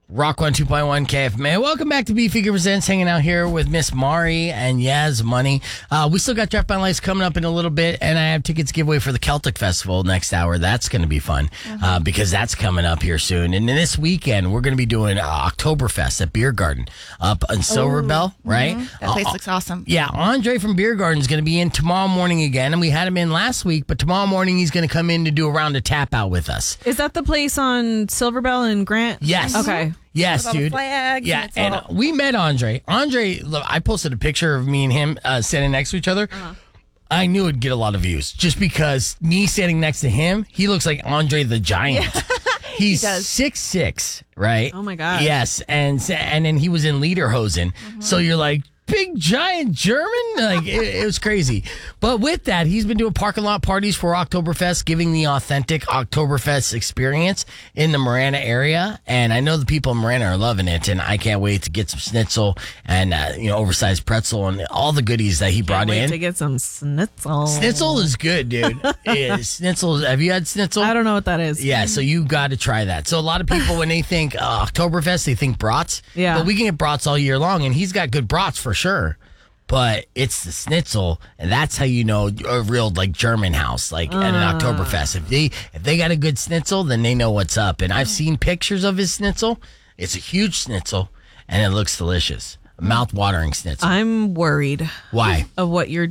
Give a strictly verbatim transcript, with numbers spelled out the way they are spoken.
Rock one two point one K F M A. Welcome back to Beefeater Presents, hanging out here with Miss Mari and Yaz Money. Uh, we still got Draft by Lights coming up in a little bit, and I have tickets giveaway for the Celtic Festival next hour. That's going to be fun mm-hmm. uh, because that's coming up here soon. And then this weekend, we're going to be doing uh, Oktoberfest at Beer Garden up in Silver Ooh, Bell, right? Mm-hmm. That place uh, looks awesome. Yeah, Andre from Beer Garden is going to be in tomorrow morning again, and we had him in last week, but tomorrow morning he's going to come in to do a round of tap out with us. Is that the place on Silver Bell and Grant? Yes. Okay. Yes, with dude. All the flags yeah, and, and we met Andre. Andre, look, I posted a picture of me and him uh, standing next to each other. Uh-huh. I knew it'd get a lot of views just because me standing next to him, he looks like Andre the Giant. Yeah. He's six six, right? Oh my god. Yes, and and then he was in Lederhosen. Uh-huh. So you're like, big giant German? Like, it, it was crazy. But with that, he's been doing parking lot parties for Oktoberfest, giving the authentic Oktoberfest experience in the Marana area. And I know the people in Marana are loving it, and I can't wait to get some schnitzel and, uh, you know, oversized pretzel and all the goodies that he can't brought wait in. to get some schnitzel. Schnitzel is good, dude. Yeah, schnitzel. Have you had schnitzel? I don't know what that is. Yeah, so you got to try that. So a lot of people, when they think uh, Oktoberfest, they think brats. Yeah. But we can get brats all year long, and he's got good brats for sure. But it's the schnitzel, and that's how you know a real like German house, like uh. at an Oktoberfest. If they if they got a good schnitzel, then they know what's up. And I've seen pictures of his schnitzel. It's a huge schnitzel, and it looks delicious. A mouth-watering schnitzel. I'm worried. Why? Of what you're